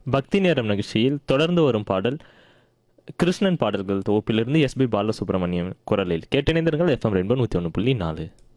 பக்தி நேரம் நிகழ்ச்சியில் தொடர்ந்து வரும் பாடல் கிருஷ்ணன் பாடல்கள் தொகுப்பிலிருந்து எஸ்பி பாலசுப்ரமணியம் குரலில் கேட்டிணைந்தீர்கள். FM rainbow 101.4.